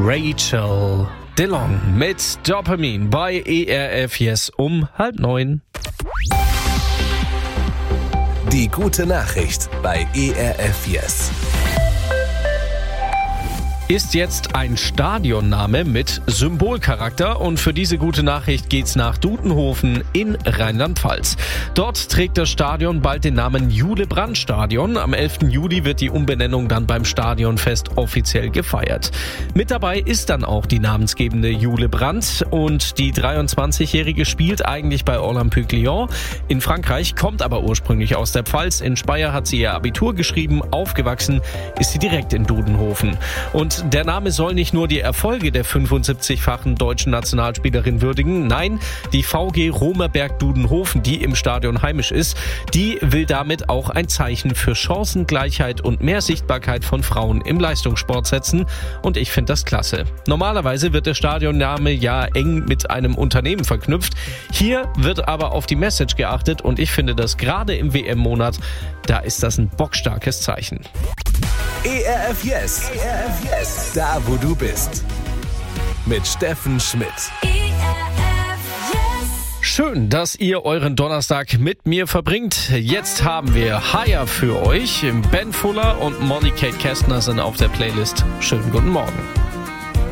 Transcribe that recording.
Rachel DeLong mit Dopamin bei ERF Yes um 8:30. Die gute Nachricht bei ERF Yes. Ist jetzt ein Stadionname mit Symbolcharakter und für diese gute Nachricht geht's nach Dudenhofen in Rheinland-Pfalz. Dort trägt das Stadion bald den Namen Jule-Brandt-Stadion. Am 11. Juli wird die Umbenennung dann beim Stadionfest offiziell gefeiert. Mit dabei ist dann auch die namensgebende Jule Brandt und die 23-Jährige spielt eigentlich bei Olympique Lyon in Frankreich, kommt aber ursprünglich aus der Pfalz. In Speyer hat sie ihr Abitur geschrieben, aufgewachsen ist sie direkt in Dudenhofen. Und der Name soll nicht nur die Erfolge der 75-fachen deutschen Nationalspielerin würdigen, nein, die VG Romerberg Dudenhofen, die im Stadion heimisch ist, die will damit auch ein Zeichen für Chancengleichheit und mehr Sichtbarkeit von Frauen im Leistungssport setzen und ich finde das klasse. Normalerweise wird der Stadionname ja eng mit einem Unternehmen verknüpft, hier wird aber auf die Message geachtet und ich finde das gerade im WM-Monat, da ist das ein bockstarkes Zeichen. ERF Yes. ERF Yes. Da, wo du bist. Mit Steffen Schmidt. Schön, dass ihr euren Donnerstag mit mir verbringt. Jetzt haben wir Higher für euch. Ben Fuller und Molly Kate Kästner sind auf der Playlist. Schönen guten Morgen.